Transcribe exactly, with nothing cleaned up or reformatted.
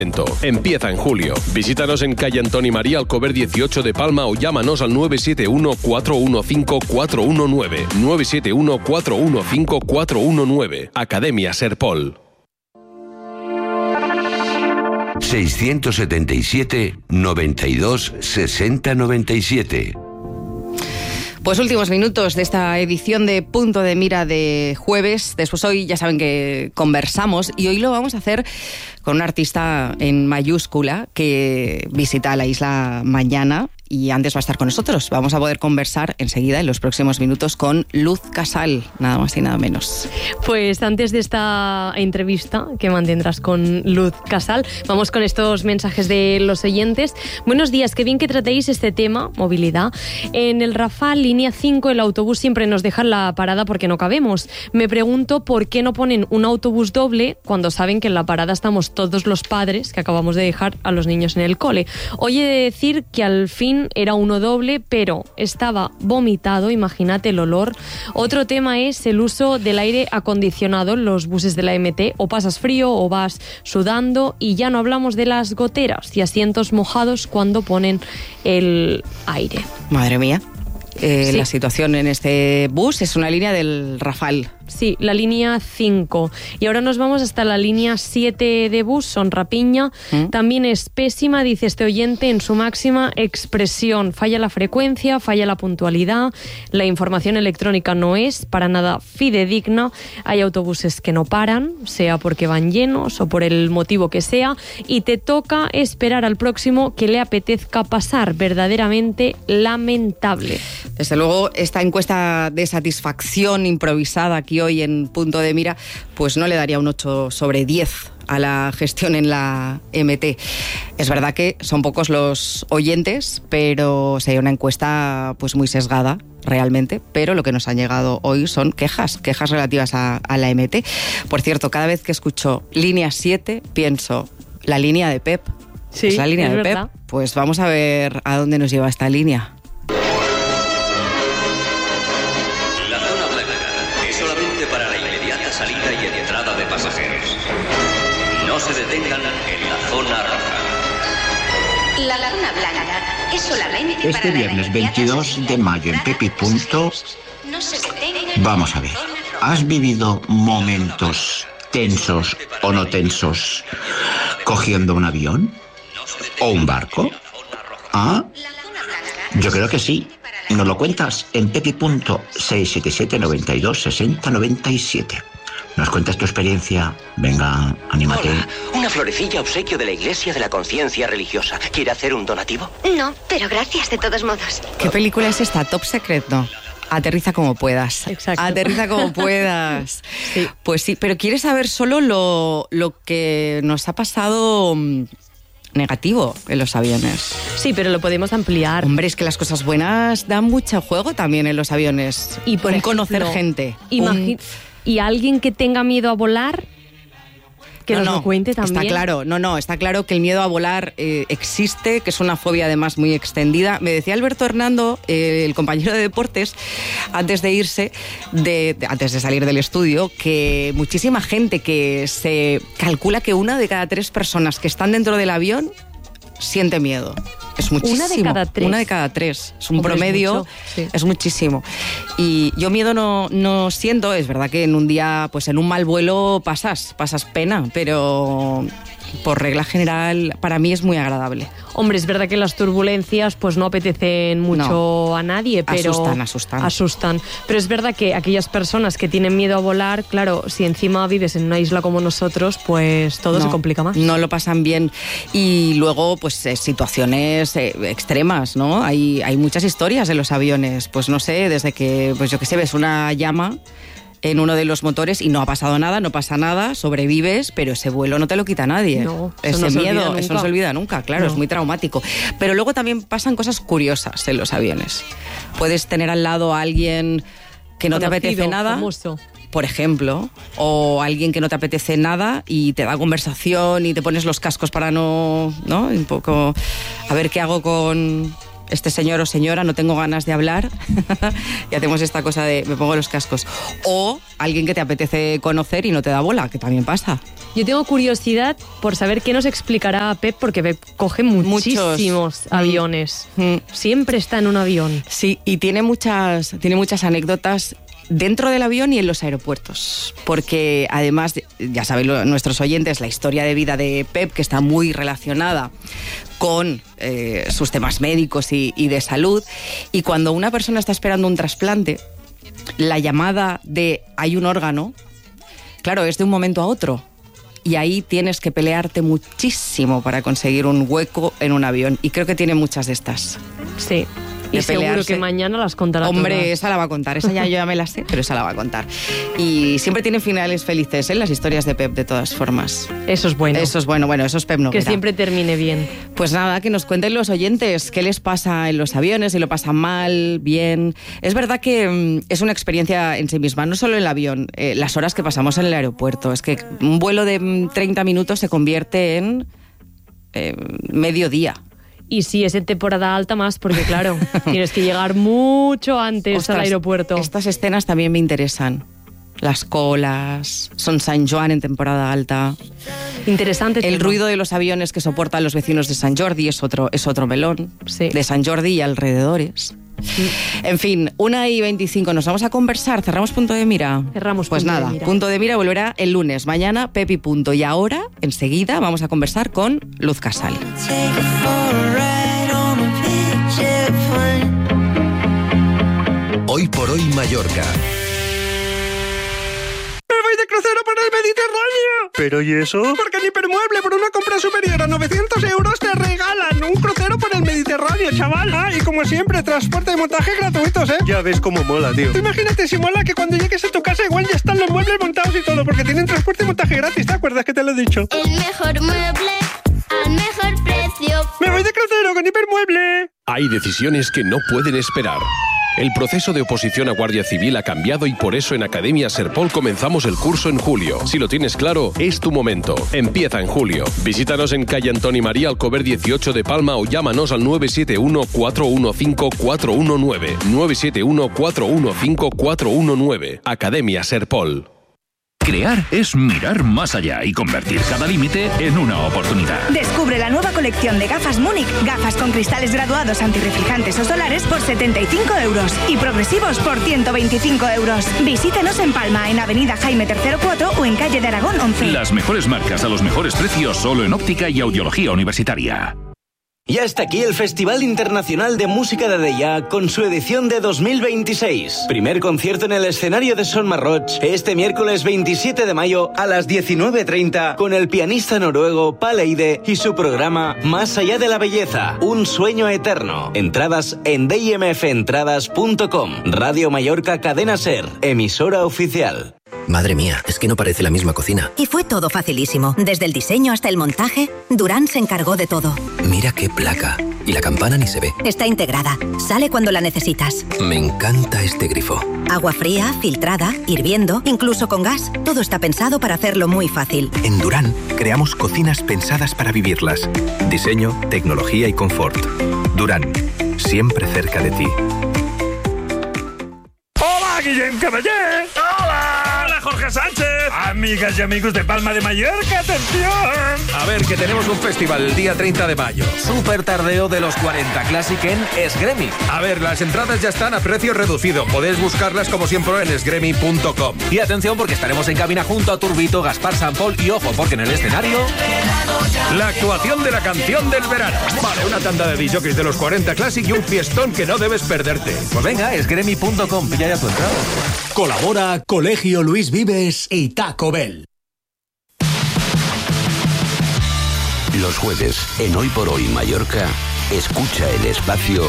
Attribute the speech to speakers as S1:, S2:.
S1: Empieza en julio. Visítanos en calle Antoni María Alcover dieciocho de Palma o llámanos al nueve siete uno, cuatro uno cinco, cuatro uno nueve. nueve siete uno, cuatro uno cinco, cuatro uno nueve. Academia Serpol.
S2: seiscientos setenta y siete, noventa y dos, sesenta, noventa y siete.
S3: Pues últimos minutos de esta edición de Punto de Mira de jueves. Después hoy ya saben que conversamos y hoy lo vamos a hacer con un artista en mayúscula que visita la isla mañana y antes va a estar con nosotros. Vamos a poder conversar enseguida, en los próximos minutos, con Luz Casal, nada más y nada menos.
S4: Pues antes de esta entrevista que mantendrás con Luz Casal, vamos con estos mensajes de los oyentes. Buenos días, qué bien que tratéis este tema, movilidad. En el Rafal, línea cinco, el autobús siempre nos deja la parada porque no cabemos. Me pregunto por qué no ponen un autobús doble cuando saben que en la parada estamos todos los padres que acabamos de dejar a los niños en el cole. Oye, de decir que al fin era uno doble, pero estaba vomitado, imagínate el olor. Otro tema es el uso del aire acondicionado en los buses de la M T. O pasas frío o vas sudando, y ya no hablamos de las goteras y asientos mojados cuando ponen el aire.
S3: Madre mía. Eh,
S4: sí.
S3: La situación en este bus es una línea del Rafal.
S4: Sí, la línea cinco. Y ahora nos vamos hasta la línea siete de bus, Son Rapiña. ¿Mm? También es pésima, dice este oyente, en su máxima expresión. Falla la frecuencia, falla la puntualidad, la información electrónica no es para nada fidedigna. Hay autobuses que no paran, sea porque van llenos o por el motivo que sea, y te toca esperar al próximo que le apetezca pasar. Verdaderamente lamentable.
S3: Desde luego, esta encuesta de satisfacción improvisada aquí hoy en Punto de Mira, pues no le daría un ocho sobre diez a la gestión en la M T. Es verdad que son pocos los oyentes, pero sería una encuesta pues muy sesgada realmente, pero lo que nos han llegado hoy son quejas, quejas relativas a, a la M T. Por cierto, cada vez que escucho línea siete, pienso, la línea de Pep.
S4: Sí,
S3: ¿Es la línea
S4: es
S3: de
S4: verdad.
S3: Pep? Pues vamos a ver a dónde nos lleva esta línea.
S5: Se detengan en la zona roja.
S6: La Laguna Blanca es solamente
S7: este
S6: para
S7: viernes veintidós de mayo en Pepi Punto.
S6: No se detengan.
S7: Vamos a ver, ¿has vivido momentos tensos o no tensos cogiendo un avión o un barco? ¿Ah? Yo creo que sí. Nos lo cuentas en Pepi Punto, seis siete siete, noventa y dos, sesenta, noventa y siete. ¿Nos cuentas tu experiencia? Venga, anímate.
S5: Hola, una florecilla obsequio de la Iglesia de la Conciencia Religiosa. ¿Quiere hacer un donativo?
S6: No, pero gracias de todos modos.
S3: ¿Qué película es esta? ¿Top Secret? No. Aterriza como puedas.
S4: Exacto.
S3: Aterriza como puedas.
S4: Sí.
S3: Pues sí, pero ¿quieres saber solo lo, lo que nos ha pasado negativo en los aviones?
S4: Sí, pero lo podemos ampliar.
S3: Hombre, es que las cosas buenas dan mucho juego también en los aviones.
S4: Y por
S3: un
S4: ejemplo,
S3: conocer gente.
S4: Imagi-
S3: un...
S4: Y alguien que tenga miedo a volar, que
S3: no,
S4: nos
S3: no,
S4: lo cuente también.
S3: Está claro, no, no, está claro que el miedo a volar eh, existe, que es una fobia además muy extendida. Me decía Alberto Hernando, eh, el compañero de deportes, antes de irse, de, de, antes de salir del estudio, que muchísima gente, que se calcula que una de cada tres personas que están dentro del avión siente miedo. Es muchísimo.
S4: Una de cada tres.
S3: Una de cada tres. Es un
S4: Hombre,
S3: promedio,
S4: es mucho, sí.
S3: Es muchísimo. Y yo miedo no, no siento. Es verdad que en un día, pues en un mal vuelo pasas, pasas pena, pero por regla general para mí es muy agradable.
S4: Hombre, es verdad que las turbulencias pues no apetecen mucho
S3: No.
S4: a nadie, pero
S3: Asustan, asustan.
S4: asustan. Pero es verdad que aquellas personas que tienen miedo a volar, claro, si encima vives en una isla como nosotros, pues todo
S3: no,
S4: se complica más.
S3: No lo pasan bien. Y luego, pues eh, situaciones eh, extremas, ¿no? Hay, hay muchas historias en los aviones. Pues no sé, desde que, pues yo qué sé, ves una llama en uno de los motores y no ha pasado nada, no pasa nada, sobrevives, pero ese vuelo no te lo quita nadie.
S4: No, eso
S3: ese
S4: no se
S3: miedo,
S4: olvida
S3: eso no se olvida nunca, claro,
S4: No.
S3: es muy traumático. Pero luego también pasan cosas curiosas en los aviones. Puedes tener al lado a alguien que no te
S4: Conocido,
S3: apetece nada,
S4: famoso.
S3: por ejemplo, o alguien que no te apetece nada y te da conversación y te pones los cascos para no, ¿no? Un poco a ver qué hago con este señor o señora, no tengo ganas de hablar, y hacemos esta cosa de me pongo los cascos. O alguien que te apetece conocer y no te da bola, que también pasa.
S4: Yo tengo curiosidad por saber qué nos explicará Pep, porque Pep coge muchísimos Muchos. aviones. Mm. Siempre está en un avión.
S3: Sí, y tiene muchas, tiene muchas anécdotas dentro del avión y en los aeropuertos, porque además, ya saben lo, nuestros oyentes, la historia de vida de Pep, que está muy relacionada con eh, sus temas médicos y, y de salud, y cuando una persona está esperando un trasplante, la llamada de hay un órgano, claro, es de un momento a otro, y ahí tienes que pelearte muchísimo para conseguir un hueco en un avión, y creo que tiene muchas de estas.
S4: Sí. Y seguro
S3: pelearse.
S4: que mañana las contará
S3: Hombre,
S4: todas.
S3: esa la va a contar. Esa ya yo ya me la sé, pero esa la va a contar. Y siempre tienen finales felices, ¿eh? Las historias de Pep, de todas formas.
S4: Eso es bueno.
S3: Eso es bueno. Bueno, eso es Pep Noguera.
S4: Que siempre termine bien.
S3: Pues nada, que nos cuenten los oyentes qué les pasa en los aviones, si lo pasan mal, bien. Es verdad que mm, es una experiencia en sí misma, no solo el avión, eh, las horas que pasamos en el aeropuerto. Es que un vuelo de mm, treinta minutos se convierte en eh, mediodía.
S4: Y si es en temporada alta más, porque claro, tienes que llegar mucho antes
S3: Ostras,
S4: al aeropuerto.
S3: Estas escenas también me interesan. Las colas, Son Sant Joan en temporada alta.
S4: Interesante.
S3: El
S4: tema.
S3: ruido de los aviones que soportan los vecinos de Sant Jordi es otro, es otro melón.
S4: Sí.
S3: De Sant Jordi y alrededores. Sí. En fin, una y veinticinco, nos vamos a conversar. ¿Cerramos Punto de Mira?
S4: Cerramos
S3: Pues
S4: punto
S3: nada,
S4: de mira.
S3: Punto de Mira volverá el lunes. Mañana, Pepi Punto. Y ahora, enseguida, vamos a conversar con Luz Casal.
S2: Hoy por hoy Mallorca.
S8: ¡Me voy de crucero por el Mediterráneo!
S9: ¿Pero y eso?
S8: Porque en Hipermueble, por una compra superior a novecientos euros, te regalan un crucero por el Mediterráneo, chaval. Ah, y como siempre, transporte y montaje gratuitos, ¿eh?
S9: Ya ves cómo mola, tío.
S8: Imagínate si mola que cuando llegues a tu casa igual ya están los muebles montados y todo, porque tienen transporte y montaje gratis, ¿te acuerdas que te lo he dicho?
S10: El mejor mueble al mejor precio.
S8: ¡Me voy de crucero con Hipermueble!
S1: Hay decisiones que no pueden esperar. El proceso de oposición a Guardia Civil ha cambiado y por eso en Academia Serpol comenzamos el curso en julio. Si lo tienes claro, es tu momento. Empieza en julio. Visítanos en calle Antoni María Alcover dieciocho de Palma o llámanos al nueve siete uno, cuatro uno cinco, cuatro uno nueve. nueve siete uno, cuatro uno cinco, cuatro uno nueve. Academia Serpol.
S11: Crear es mirar más allá y convertir cada límite en una oportunidad.
S12: Descubre la nueva colección de gafas Múnich, gafas con cristales graduados antirreflejantes o solares por setenta y cinco euros y progresivos por ciento veinticinco euros. Visítanos en Palma, en Avenida Jaime tercero cuatro o en calle de Aragón once.
S11: Las mejores marcas a los mejores precios solo en óptica y audiología universitaria.
S13: Ya está aquí el Festival Internacional de Música de Deià con su edición de dos mil veintiséis. Primer concierto en el escenario de Son Marroch este miércoles veintisiete de mayo a las diecinueve treinta con el pianista noruego Paleide y su programa Más allá de la belleza, un sueño eterno. Entradas en d i m f entradas punto com. Radio Mallorca Cadena Ser, emisora oficial.
S14: Madre mía, es que no parece la misma cocina.
S15: Y fue todo facilísimo. Desde el diseño hasta el montaje, Durán se encargó de todo.
S14: Mira qué placa. Y la campana ni se ve.
S15: Está integrada. Sale cuando la necesitas.
S14: Me encanta este grifo.
S15: Agua fría, filtrada, hirviendo, incluso con gas. Todo está pensado para hacerlo muy fácil.
S16: En Durán creamos cocinas pensadas para vivirlas. Diseño, tecnología y confort. Durán, siempre cerca de ti.
S8: ¡Hola, Guillem Caballé! ¡Hola! ¡Hola, Jorge Sánchez! Amigas y amigos de Palma de Mallorca, ¡atención!
S17: A ver, que tenemos un festival el día treinta de mayo. Super tardeo de los cuarenta Classic en Esgremi. A ver, las entradas ya están a precio reducido. Podéis buscarlas como siempre en esgremi punto com. Y atención porque estaremos en cabina junto a Turbito, Gaspar Sampol y ojo, porque en el escenario... la actuación de la canción del verano. Vale, una tanda de disjockeys de los cuarenta Classic y un fiestón que no debes perderte. Pues venga, esgremi punto com, pilla ya tu entrada.
S18: Colabora Colegio Luis Vives y Taco Bell.
S2: Los jueves, en Hoy por Hoy Mallorca, escucha el espacio